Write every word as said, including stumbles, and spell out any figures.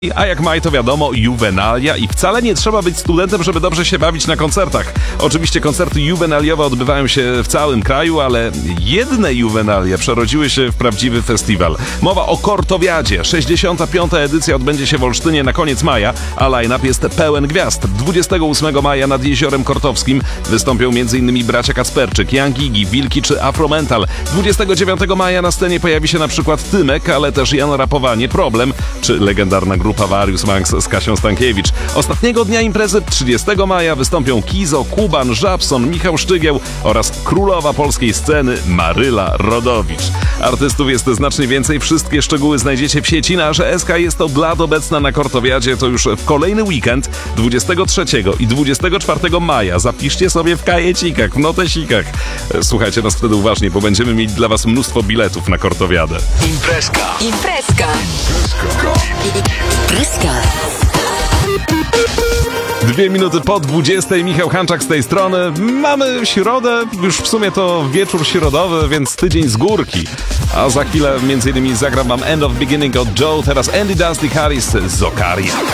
A jak maj, to wiadomo, juwenalia i wcale nie trzeba być studentem, żeby dobrze się bawić na koncertach. Oczywiście koncerty juwenaliowe odbywają się w całym kraju, ale jedne juwenalie przerodziły się w prawdziwy festiwal. Mowa o Kortowiadzie. sześćdziesiąta piąta edycja odbędzie się w Olsztynie na koniec maja, a line-up jest pełen gwiazd. dwudziestego ósmego maja nad Jeziorem Kortowskim wystąpią m.in. bracia Kacperczyk, Young Gigi, Wilki czy Afromental. dwudziestego dziewiątego maja na scenie pojawi się na przykład Tymek, ale też Jan Rapowanie, Problem czy legendarna grupa Various Manx z Kasią Stankiewicz. Ostatniego dnia imprezy, trzydziestego maja, wystąpią Kizo, Kuban, Żabson, Michał Szczygieł oraz królowa polskiej sceny Maryla Rodowicz. Artystów jest znacznie więcej, wszystkie szczegóły znajdziecie w sieci. Nasza S K jest od lat obecna na Kortowiadzie, to już w kolejny weekend, dwudziestego trzeciego i dwudziestego czwartego maja. Zapiszcie sobie w kajecikach, w notesikach. Słuchajcie nas wtedy uważnie, bo będziemy mieć dla was mnóstwo biletów na Kortowiadę. Imprezka. Imprezka. Imprezka. Dwie minuty po dwudziestej, Michał Hanczak z tej strony. Mamy środę, już w sumie to wieczór środowy, więc tydzień z górki. A za chwilę między innymi zagram wam End of Beginning od Joe, teraz Andy Dusty Harris z Zokaria.